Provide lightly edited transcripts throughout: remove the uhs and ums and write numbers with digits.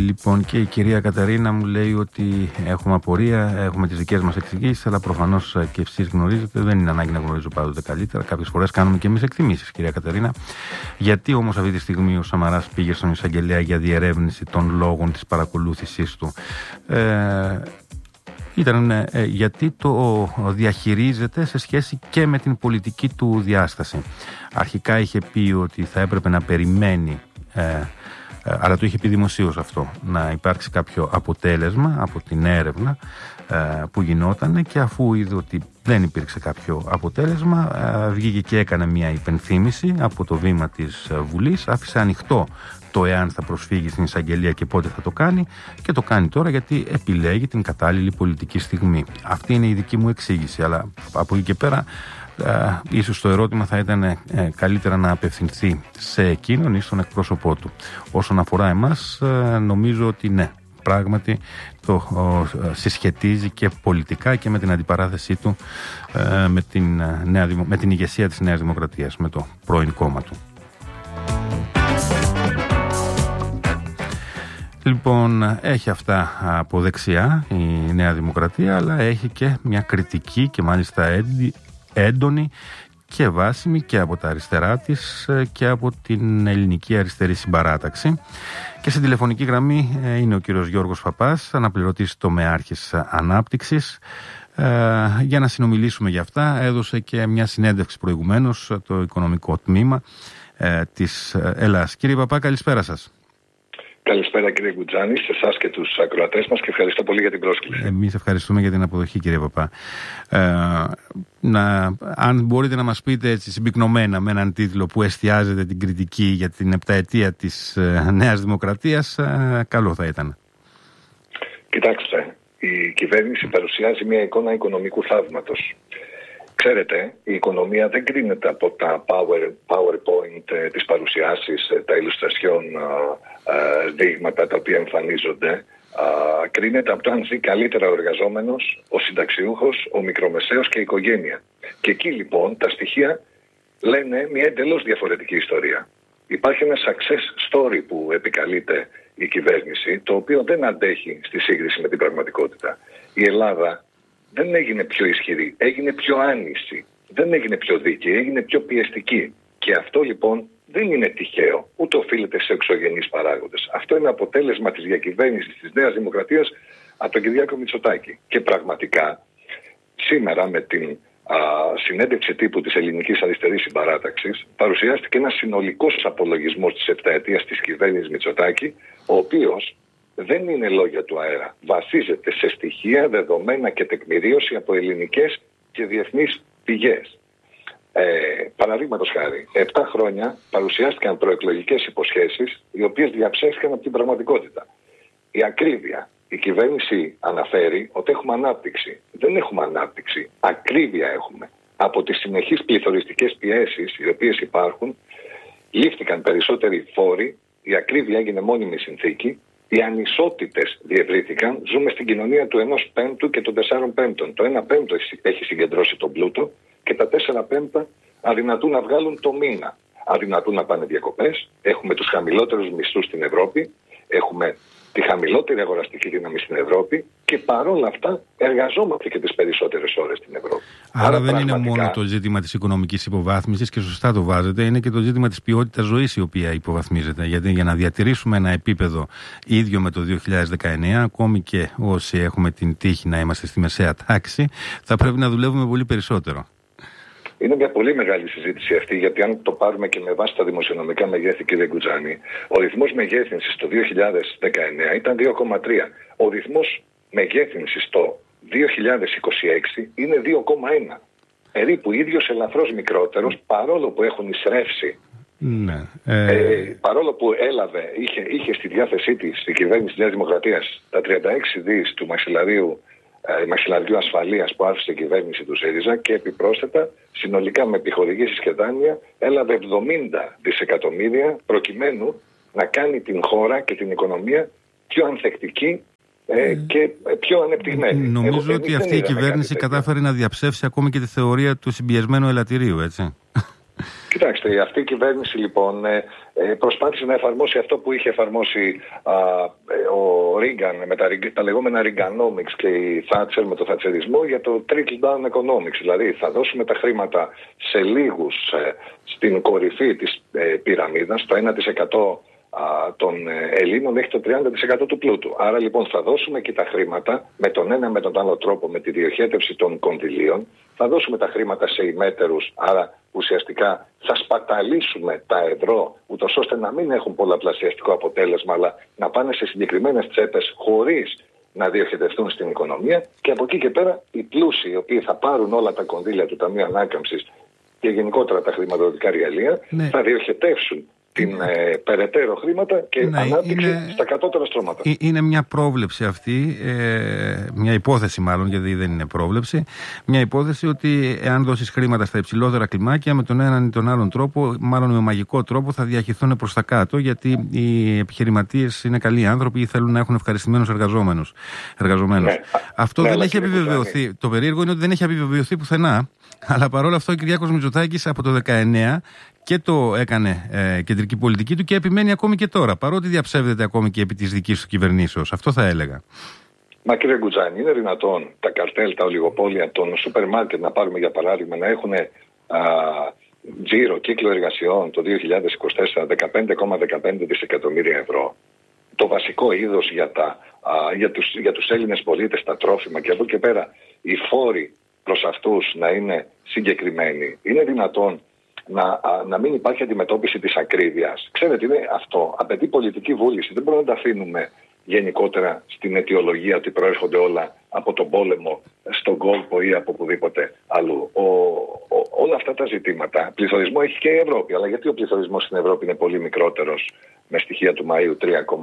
Λοιπόν, και η κυρία Κατερίνα μου λέει ότι έχουμε απορία, έχουμε τις δικές μας εξηγήσεις, αλλά προφανώς και εσείς γνωρίζετε, δεν είναι ανάγκη να γνωρίζω πάντοτε καλύτερα. Κάποιες φορές κάνουμε και εμείς εκτιμήσεις, κυρία Κατερίνα. Γιατί όμως αυτή τη στιγμή ο Σαμαράς πήγε στον εισαγγελέα για διερεύνηση των λόγων της παρακολούθησής του? Ήταν γιατί το διαχειρίζεται σε σχέση και με την πολιτική του διάσταση. Αρχικά είχε πει ότι θα έπρεπε να περιμένει, αλλά το είχε πει δημοσίως αυτό, να υπάρξει κάποιο αποτέλεσμα από την έρευνα που γινότανε, και αφού είδε ότι δεν υπήρξε κάποιο αποτέλεσμα, βγήκε και έκανε μια υπενθύμηση από το βήμα της Βουλής, άφησε ανοιχτό το εάν θα προσφύγει στην εισαγγελία και πότε θα το κάνει, και το κάνει τώρα γιατί επιλέγει την κατάλληλη πολιτική στιγμή. Αυτή είναι η δική μου εξήγηση, αλλά από εκεί και πέρα ίσως το ερώτημα θα ήταν καλύτερα να απευθυνθεί σε εκείνον ή στον εκπρόσωπό του. Όσον αφορά εμάς, νομίζω ότι ναι, πράγματι το συσχετίζει και πολιτικά και με την αντιπαράθεσή του με την ηγεσία της Νέας Δημοκρατίας, με το πρώην κόμμα του. Λοιπόν, έχει αυτά από δεξιά η Νέα Δημοκρατία, αλλά έχει και μια κριτική, και μάλιστα έντονη και βάσιμη, και από τα αριστερά της και από την ελληνική αριστερή συμπαράταξη. Και στην τηλεφωνική γραμμή είναι ο κύριος Γιώργος Φαπάς, αναπληρωτής τομεάρχης ανάπτυξης. Για να συνομιλήσουμε για αυτά, έδωσε και μια συνέντευξη προηγουμένως το οικονομικό τμήμα της Ελλάς. Κύριε Παπά, καλησπέρα σας. Καλησπέρα κύριε Γκουτζάνη, σε εσάς και τους ακροατές μας, και ευχαριστώ πολύ για την πρόσκληση. Εμείς ευχαριστούμε για την αποδοχή, κύριε Παπά. Αν μπορείτε να μας πείτε έτσι συμπυκνωμένα με έναν τίτλο που εστιάζεται την κριτική για την επταετία της Νέας Δημοκρατίας, καλό θα ήταν. Κοιτάξτε, η κυβέρνηση παρουσιάζει μια εικόνα οικονομικού θαύματος. Ξέρετε, η οικονομία δεν κρίνεται από τα PowerPoint, τις παρουσιάσεις, τα illustration δείγματα τα οποία εμφανίζονται. Κρίνεται από το αν ζει καλύτερα ο εργαζόμενος, ο συνταξιούχος, ο μικρομεσαίος και η οικογένεια. Και εκεί λοιπόν τα στοιχεία λένε μια εντελώς διαφορετική ιστορία. Υπάρχει ένα success story που επικαλείται η κυβέρνηση, το οποίο δεν αντέχει στη σύγκριση με την πραγματικότητα. Η Ελλάδα δεν έγινε πιο ισχυρή, έγινε πιο άνηση. Δεν έγινε πιο δίκαιη, έγινε πιο πιεστική. Και αυτό λοιπόν δεν είναι τυχαίο, ούτε οφείλεται σε εξωγενείς παράγοντες. Αυτό είναι αποτέλεσμα της διακυβέρνησης της Νέας Δημοκρατίας από τον Κυριάκο Μητσοτάκη. Και πραγματικά σήμερα με την συνέντευξη τύπου της Ελληνικής Αριστερής Συμπαράταξης παρουσιάστηκε ένας συνολικός απολογισμός της επταετίας της κυβέρνησης Μητσοτάκη, ο οποίος δεν είναι λόγια του αέρα. Βασίζεται σε στοιχεία, δεδομένα και τεκμηρίωση από ελληνικές και διεθνείς πηγές. Παραδείγματος χάρη, 7 χρόνια παρουσιάστηκαν προεκλογικές υποσχέσεις, οι οποίες διαψεύστηκαν από την πραγματικότητα. Η ακρίβεια. Η κυβέρνηση αναφέρει ότι έχουμε ανάπτυξη. Δεν έχουμε ανάπτυξη. Ακρίβεια έχουμε. Από τις συνεχείς πληθωριστικές πιέσεις οι οποίες υπάρχουν, λήφθηκαν περισσότεροι φόροι, η ακρίβεια έγινε μόνιμη συνθήκη, οι ανισότητες διευρύθηκαν. Ζούμε στην κοινωνία του 1/5 και των 4/5. Το 1/5 έχει συγκεντρώσει τον πλούτο και τα 4/5 αδυνατούν να βγάλουν το μήνα. Αδυνατούν να πάνε διακοπές. Έχουμε τους χαμηλότερους μισθούς στην Ευρώπη. Έχουμε τη χαμηλότερη αγοραστική δύναμη στην Ευρώπη και παρόλα αυτά εργαζόμαστε και τις περισσότερες ώρες στην Ευρώπη. Άρα δεν είναι μόνο το ζήτημα της οικονομικής υποβάθμισης, και σωστά το βάζετε, είναι και το ζήτημα της ποιότητας ζωής η οποία υποβαθμίζεται. Γιατί για να διατηρήσουμε ένα επίπεδο ίδιο με το 2019, ακόμη και όσοι έχουμε την τύχη να είμαστε στη μεσαία τάξη, θα πρέπει να δουλεύουμε πολύ περισσότερο. Είναι μια πολύ μεγάλη συζήτηση αυτή, γιατί αν το πάρουμε και με βάση τα δημοσιονομικά μεγέθη, κύριε Γκουτζάνη, ο ρυθμός μεγέθυνσης το 2019 ήταν 2,3. Ο ρυθμός μεγέθυνσης το 2026 είναι 2,1. Περίπου ίδιος, ελαφρώς μικρότερος, παρόλο που έχουν εισρεύσει. Ναι. Παρόλο που είχε στη διάθεσή της η κυβέρνηση της Νέας Δημοκρατίας τα 36 δις του μαξιλαριού ασφαλείας που άφησε η κυβέρνηση του ΣΥΡΙΖΑ, και επιπρόσθετα συνολικά με επιχορηγήσεις και δάνεια έλαβε 70 δισεκατομμύρια προκειμένου να κάνει την χώρα και την οικονομία πιο ανθεκτική και πιο ανεπτυγμένη. Νομίζω ότι αυτή η κυβέρνηση κατάφερε να διαψεύσει ακόμη και τη θεωρία του συμπιεσμένου ελαττηρίου, έτσι. Κοιτάξτε, αυτή η κυβέρνηση λοιπόν προσπάθησε να εφαρμόσει αυτό που είχε εφαρμόσει ο Ρίγκαν με τα λεγόμενα Ριγκανόμιξ και η Θάτσερ με το θατσερισμό για το trickle down economics. Δηλαδή θα δώσουμε τα χρήματα σε λίγους στην κορυφή της πυραμίδας, το 1% των Ελλήνων έχει το 30% του πλούτου. Άρα λοιπόν θα δώσουμε και τα χρήματα με τον ένα με τον άλλο τρόπο, με τη διοχέτευση των κονδυλίων, θα δώσουμε τα χρήματα σε ημέτερους, άρα ουσιαστικά θα σπαταλήσουμε τα ευρώ, ούτως ώστε να μην έχουν πολλαπλασιαστικό αποτέλεσμα, αλλά να πάνε σε συγκεκριμένες τσέπες χωρίς να διοχετευτούν στην οικονομία, και από εκεί και πέρα οι πλούσιοι, οι οποίοι θα πάρουν όλα τα κονδύλια του Ταμείου Ανάκαμψης και γενικότερα τα χρηματοδοτικά εργαλεία, θα διοχετεύσουν την περαιτέρω χρήματα και ανάπτυξη στα κατώτερα στρώματα. Είναι μια πρόβλεψη αυτή, μια υπόθεση μάλλον, γιατί δεν είναι πρόβλεψη, μια υπόθεση ότι εάν δώσεις χρήματα στα υψηλότερα κλιμάκια, με τον έναν ή τον άλλον τρόπο, μάλλον με μαγικό τρόπο, θα διαχυθούν προς τα κάτω, γιατί οι επιχειρηματίες είναι καλοί άνθρωποι ή θέλουν να έχουν ευχαριστημένους εργαζόμενους. Ναι. Αυτό δεν έχει επιβεβαιωθεί. Το περίεργο είναι ότι δεν έχει επιβεβαιωθεί πουθενά, αλλά παρόλα αυτό ο Κυριάκος Μητσοτάκης από το 19 και το έκανε κεντρική πολιτική του και επιμένει ακόμη και τώρα, παρότι διαψεύδεται ακόμη και επί της δικής του κυβερνήσεως. Αυτό θα έλεγα. Μα κύριε Γκουτζάνη, είναι δυνατόν τα καρτέλ, τα ολιγοπόλια των σούπερ μάρκετ, να πάρουμε για παράδειγμα, να έχουν τζίρο, κύκλο εργασιών το 2024 15,15 δισεκατομμύρια ευρώ. Το βασικό είδος για τους Έλληνες πολίτες, τα τρόφιμα, και από εκεί και πέρα οι φόροι προς αυτούς να είναι συγκεκριμένοι. Είναι δυνατόν να μην υπάρχει αντιμετώπιση της ακρίβειας? Ξέρετε, αυτό απαιτεί πολιτική βούληση. Δεν μπορούμε να τα αφήνουμε γενικότερα στην αιτιολογία ότι προέρχονται όλα από τον πόλεμο, στον κόλπο ή από οπουδήποτε αλλού. Όλα αυτά τα ζητήματα, πληθωρισμό έχει και η Ευρώπη. Αλλά γιατί ο πληθωρισμός στην Ευρώπη είναι πολύ μικρότερος, με στοιχεία του Μαΐου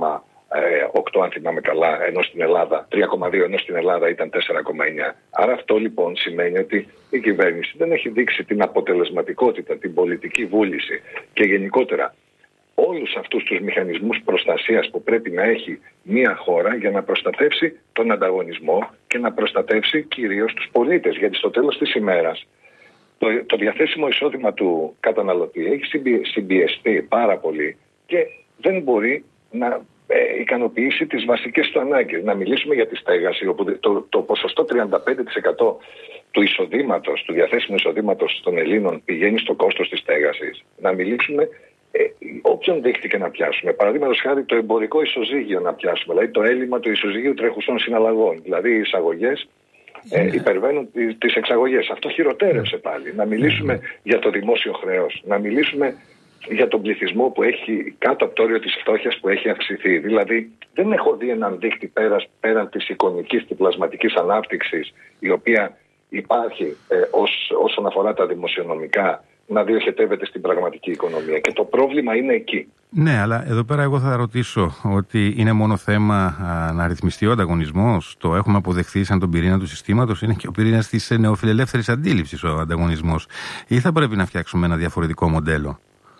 3,8 αν θυμάμαι καλά, ενώ στην Ελλάδα 3,2, ενώ στην Ελλάδα ήταν 4,9. Άρα αυτό λοιπόν σημαίνει ότι η κυβέρνηση δεν έχει δείξει την αποτελεσματικότητα, την πολιτική βούληση και γενικότερα όλους αυτούς τους μηχανισμούς προστασίας που πρέπει να έχει μια χώρα για να προστατεύσει τον ανταγωνισμό και να προστατεύσει κυρίως τους πολίτες. Γιατί στο τέλος της ημέρας το διαθέσιμο εισόδημα του καταναλωτή έχει συμπιεστεί πάρα πολύ και δεν μπορεί να ικανοποιήσει τις βασικές του ανάγκες. Να μιλήσουμε για τη στέγαση, όπου το ποσοστό 35% του εισοδήματος, του διαθέσιμου εισοδήματος των Ελλήνων πηγαίνει στο κόστος της στέγασης. Να μιλήσουμε όποιον δείχτηκε να πιάσουμε. Παραδείγματος χάρη το εμπορικό ισοζύγιο να πιάσουμε, δηλαδή το έλλειμμα του ισοζυγίου τρέχουσών συναλλαγών. Δηλαδή οι εισαγωγές υπερβαίνουν τις εξαγωγές. Αυτό χειροτέρευσε πάλι. Να μιλήσουμε για το δημόσιο χρέος. Να μιλήσουμε για τον πληθυσμό που έχει κάτω από το όριο της φτώχειας που έχει αυξηθεί. Δηλαδή δεν έχω δει έναν δείκτη πέραν της εικονικής, της πλασματικής ανάπτυξης, η οποία υπάρχει όσον αφορά τα δημοσιονομικά, να διοχετεύεται στην πραγματική οικονομία. Και το πρόβλημα είναι εκεί. Ναι, αλλά εδώ πέρα εγώ θα ρωτήσω ότι είναι μόνο θέμα να ρυθμιστεί ο ανταγωνισμός. Το έχουμε αποδεχθεί σαν τον πυρήνα του συστήματος. Είναι και ο πυρήνας της νεοφιλελεύθερης αντίληψης ο ανταγωνισμός. Ή θα πρέπει να φτιάξουμε ένα διαφορετικό μοντέλο?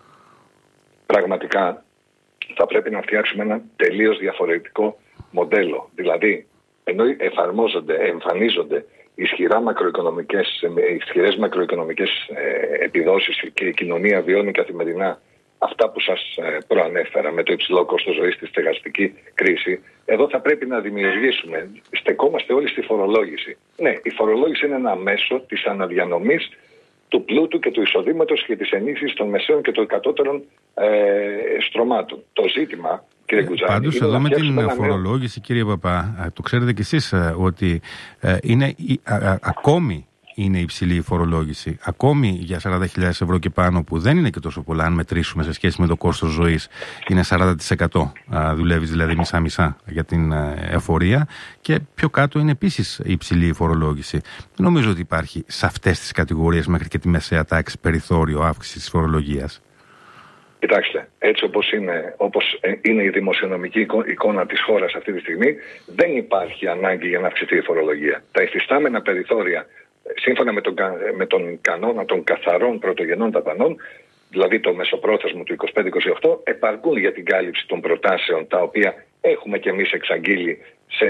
Πραγματικά θα πρέπει να φτιάξουμε ένα τελείως διαφορετικό μοντέλο. Δηλαδή, ενώ εμφανίζονται ισχυρές μακροοικονομικές επιδόσεις και η κοινωνία βιώνει καθημερινά αυτά που σας προανέφερα με το υψηλό κόστος ζωής, τη στεγαστική κρίση, εδώ θα πρέπει να δημιουργήσουμε, στεκόμαστε όλοι στη φορολόγηση. Ναι, η φορολόγηση είναι ένα μέσο της αναδιανομής του πλούτου και του εισοδήματος και της ενίσχυσης των μεσαίων και των κατώτερων στρωμάτων. Το ζήτημα, κύριε Γκουτζάνη, πάντως εδώ με την φορολόγηση, κύριε Παπά, το ξέρετε κι εσείς ότι ακόμη είναι υψηλή η φορολόγηση. Ακόμη για 40.000 ευρώ και πάνω, που δεν είναι και τόσο πολλά, αν μετρήσουμε σε σχέση με το κόστος ζωής, είναι 40%. Δουλεύεις δηλαδή μισά-μισά για την εφορία. Και πιο κάτω είναι επίσης υψηλή η φορολόγηση. Δεν νομίζω ότι υπάρχει σε αυτές τις κατηγορίες μέχρι και τη μεσαία τάξη περιθώριο αύξησης της φορολογίας. Κοιτάξτε, έτσι όπως είναι η δημοσιονομική εικόνα της χώρας αυτή τη στιγμή, δεν υπάρχει ανάγκη για να αυξηθεί η φορολογία. Τα υφιστάμενα περιθώρια, σύμφωνα με τον κανόνα των καθαρών πρωτογενών δαπανών, δηλαδή το μεσοπρόθεσμο του 25-28, επαρκούν για την κάλυψη των προτάσεων τα οποία έχουμε και εμείς εξαγγείλει